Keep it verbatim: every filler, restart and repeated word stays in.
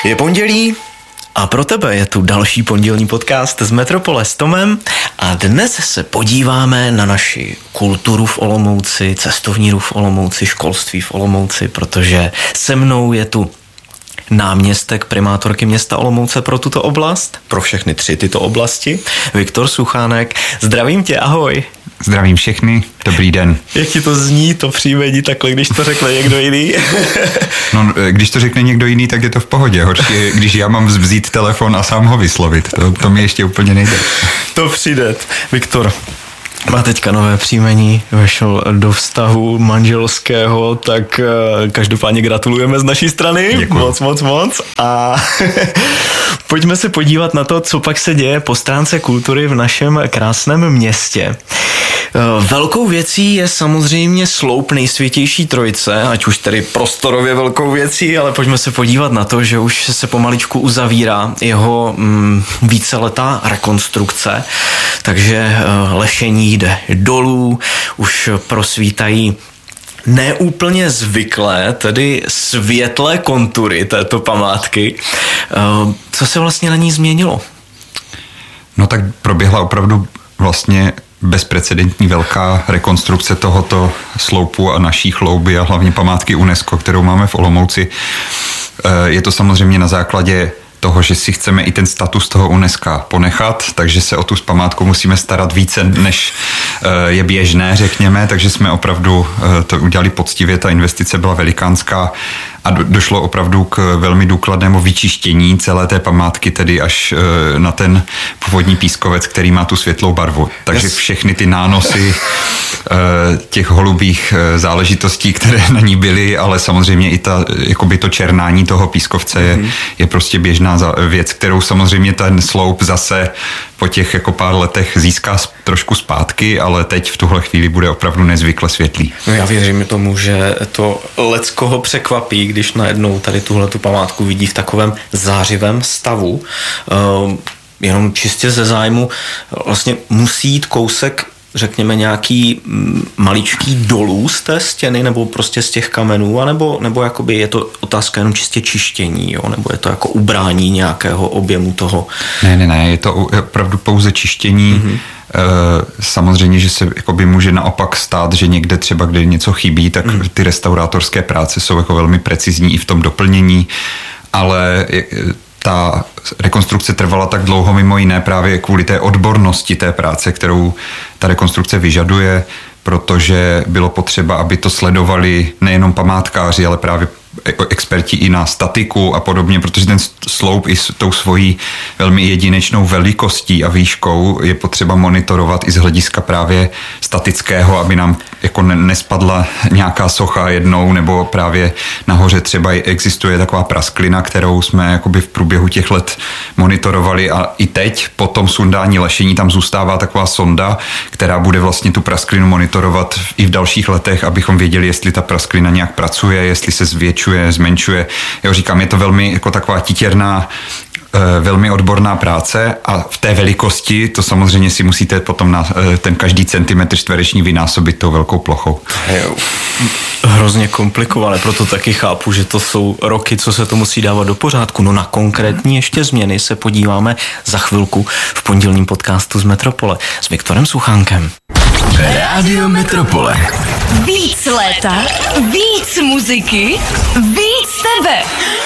Je pondělí a pro tebe je tu další pondělní podcast z Metropole s Tomem a dnes se podíváme na naši kulturu v Olomouci, cestovní ruch v Olomouci, školství v Olomouci, protože se mnou je tu náměstek primátorky města Olomouce pro tuto oblast, pro všechny tři tyto oblasti, Viktor Suchánek. Zdravím tě, ahoj. Zdravím všechny, dobrý den. Jak ti to zní, to příjmení takhle, když to řekne někdo jiný? No, když to řekne někdo jiný, tak je to v pohodě. Horší je, když já mám vzít telefon a sám ho vyslovit. To, to mi ještě úplně nejde. To přijde. Viktor má teďka nové příjmení, vešel do vztahu manželského, tak každopádně gratulujeme z naší strany. Děkuji. Moc, moc, moc. A pojďme se podívat na to, co pak se děje po stránce kultury v našem krásném městě. Velkou věcí je samozřejmě sloup Nejsvětější Trojice, ať už tedy prostorově velkou věcí, ale pojďme se podívat na to, že už se pomaličku uzavírá jeho mm, víceletá rekonstrukce, takže uh, lešení jde dolů, už prosvítají neúplně zvyklé, tedy světlé kontury této památky. Uh, co se vlastně na ní změnilo? No tak proběhla opravdu vlastně bezprecedentní velká rekonstrukce tohoto sloupu a naší chlouby a hlavně památky UNESCO, kterou máme v Olomouci. Je to samozřejmě na základě toho, že si chceme i ten status toho UNESCO ponechat, takže se o tu památku musíme starat více, než je běžné, řekněme, takže jsme opravdu to udělali poctivě, ta investice byla velikánská a došlo opravdu k velmi důkladnému vyčištění celé té památky, tedy až na ten původní pískovec, který má tu světlou barvu. Takže všechny ty nánosy těch holubých záležitostí, které na ní byly, ale samozřejmě i ta, jakoby to černání toho pískovce je, mm-hmm. je prostě běžná věc, kterou samozřejmě ten sloup zase po těch jako pár letech získá trošku zpátky, ale teď v tuhle chvíli bude opravdu nezvykle světlý. No já věřím tomu, že to leckoho překvapí, když najednou tady tuhletu památku vidí v takovém zářivém stavu. Uh, jenom čistě ze zájmu vlastně musí jít kousek, řekněme, nějaký maličký dolů z té stěny nebo prostě z těch kamenů, anebo, nebo jakoby je to otázka jenom čistě čištění, jo? Nebo je to jako ubrání nějakého objemu toho? Ne, ne, ne, je to opravdu pouze čištění. Mm-hmm. Samozřejmě, že se jakoby může naopak stát, že někde třeba, kde něco chybí, tak mm. ty restaurátorské práce jsou jako velmi precizní i v tom doplnění, ale ta rekonstrukce trvala tak dlouho mimo jiné právě kvůli té odbornosti té práce, kterou ta rekonstrukce vyžaduje, protože bylo potřeba, aby to sledovali nejenom památkáři, ale právě experti i na statiku a podobně, protože ten sloup i s tou svojí velmi jedinečnou velikostí a výškou je potřeba monitorovat i z hlediska právě statického, aby nám jako nespadla nějaká socha jednou, nebo právě nahoře třeba existuje taková prasklina, kterou jsme jakoby v průběhu těch let monitorovali a i teď po tom sundání lešení tam zůstává taková sonda, která bude vlastně tu prasklinu monitorovat i v dalších letech, abychom věděli, jestli ta prasklina nějak pracuje, jestli se zvětšuje, zmenšuje. Já říkám, je to velmi jako taková titěrná, velmi odborná práce a v té velikosti to samozřejmě si musíte potom na ten každý centimetr čtvereční vynásobit tou velkou plochou. Jo. Hrozně komplikované, proto taky chápu, že to jsou roky, co se to musí dávat do pořádku. No na konkrétní ještě změny se podíváme za chvilku v pondělním podcastu z Metropole s Viktorem Suchánkem. Rádio Metropole. Víc léta, víc muziky, víc tebe.